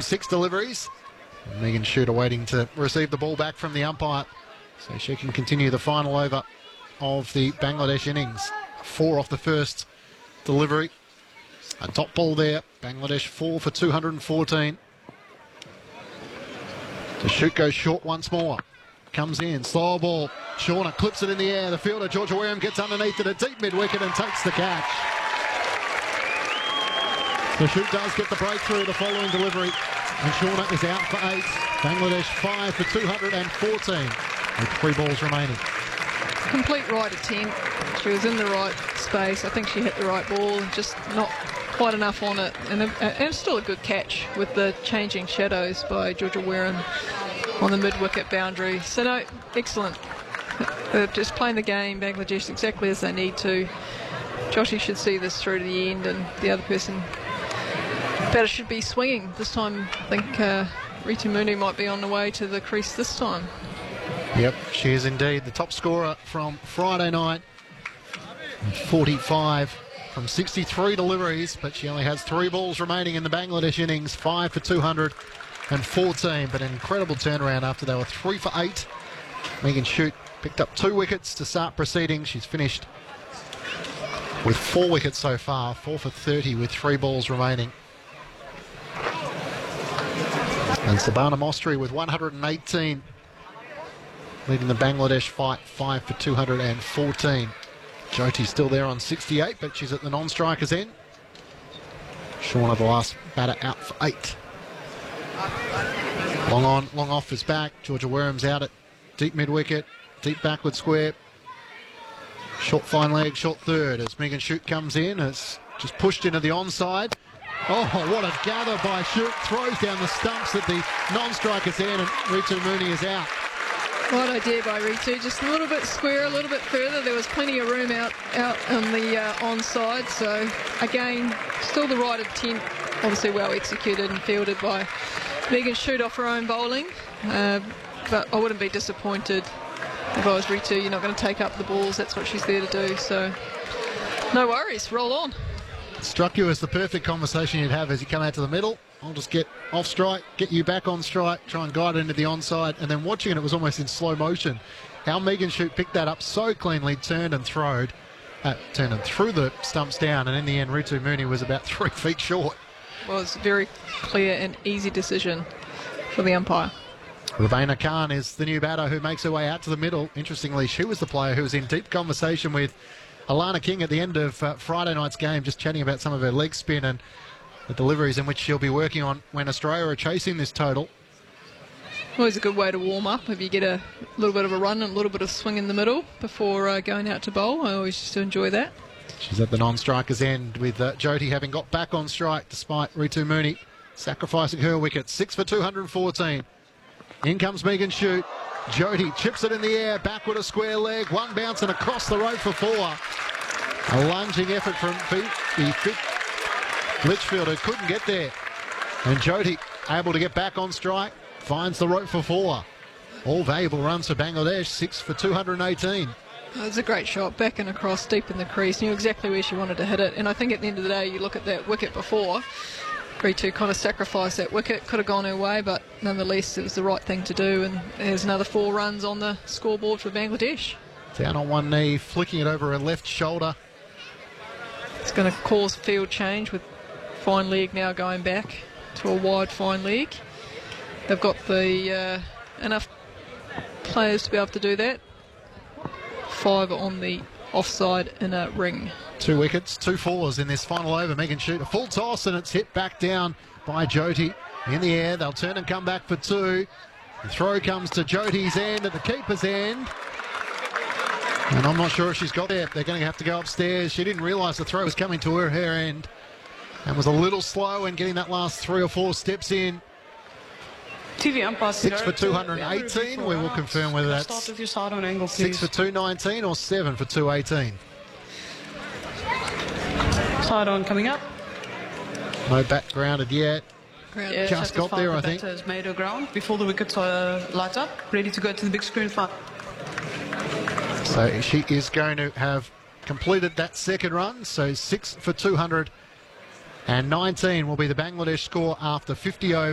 6 deliveries. And Megan Shooter waiting to receive the ball back from the umpire so she can continue the final over of the Bangladesh innings. 4 off the first delivery. A top ball there. Bangladesh 4 for 214. The shoot goes short once more. Comes in, slow ball. Shauna clips it in the air. The fielder, Georgia Wareham, gets underneath it, a deep mid-wicket and takes the catch. The shoot does get the breakthrough the following delivery. And Shauna is out for 8. Bangladesh 5 for 214 with 3 balls remaining. Complete right attempt. She was in the right space. I think she hit the right ball, just not quite enough on it. And still a good catch with the changing shadows by Georgia Wareham on the mid-wicket boundary. So no, excellent. They're just playing the game, Bangladesh, exactly as they need to. Joshi should see this through to the end, and the other person better should be swinging. This time, I think Ritu Mooney might be on the way to the crease this time. Yep, she is indeed the top scorer from Friday night. 45 from 63 deliveries, but she only has 3 balls remaining in the Bangladesh innings. 5 for 214, but an incredible turnaround after they were 3 for 8. Megan Shute picked up 2 wickets to start proceedings. She's finished with 4 wickets so far, 4 for 30 with 3 balls remaining. And Sabana Mostri with 118, leading the Bangladesh fight, 5 for 214. Jyoti still there on 68, but she's at the non-strikers end. Shauna, the last batter, out for 8. Long on, long off is back. Georgia Wareham's out at deep mid-wicket, deep backward square. Short fine leg, short third as Megan Shute comes in. It's just pushed into the onside. Oh, what a gather by Shute. Throws down the stumps at the non-strikers end, and Ritu Mooney is out. What idea by Ritu, just a little bit square, a little bit further. There was plenty of room out on the onside. So again, still the right attempt, obviously well executed and fielded by Megan Shute off her own bowling. But I wouldn't be disappointed if I was Ritu. You're not going to take up the balls. That's what she's there to do. So no worries, roll on. Struck you as the perfect conversation you'd have as you come out to the middle. I'll just get off strike, get you back on strike, try and guide it into the onside, and then watching it was almost in slow motion. How Megan Shute picked that up so cleanly, turned and threw the stumps down, and in the end Ritu Mooney was about 3 feet short. Was very clear and easy decision for the umpire. Ravena Khan is the new batter who makes her way out to the middle. Interestingly, she was the player who was in deep conversation with Alana King at the end of Friday night's game, just chatting about some of her leg spin and the deliveries in which she'll be working on when Australia are chasing this total. Always a good way to warm up if you get a little bit of a run and a little bit of swing in the middle before going out to bowl. I always used to enjoy that. She's at the non-strikers end with Jyoti having got back on strike despite Ritu Mooney sacrificing her wicket. 6 for 214. In comes Megan Shute. Jyoti chips it in the air, backward a square leg, one bounce and across the road for 4. A lunging effort from the fit Litchfield, who couldn't get there. And Jyoti able to get back on strike, finds the rope for 4. All valuable runs for Bangladesh, 6 for 218. It was a great shot, back and across, deep in the crease. Knew exactly where she wanted to hit it. And I think at the end of the day, you look at that wicket before, Ritu kind of sacrificed that wicket, could have gone her way, but nonetheless it was the right thing to do, and there's another 4 runs on the scoreboard for Bangladesh. Down on one knee, flicking it over her left shoulder. It's going to cause field change with fine leg now going back to a wide fine leg. They've got the enough players to be able to do that. 5 on the offside inner ring. 2 wickets, 2 fours in this final over. Megan Shute a full toss and it's hit back down by Jyoti. In the air, they'll turn and come back for 2. The throw comes to Jyoti's end at the keeper's end. And I'm not sure if she's got there. They're going to have to go upstairs. She didn't realise the throw was coming to her end and was a little slow in getting that last 3 or 4 steps in. TV umpire 6 for 218. We will confirm whether that's start with your side on angle, 6 for 219 or 7 for 218. Side on coming up. No bat grounded yet. Yeah, just got there, I think. Has made her ground before the wickets light up, ready to go to the big screen front. So she is going to have completed that second run. So 6 for 219 will be the Bangladesh score after 50 overs.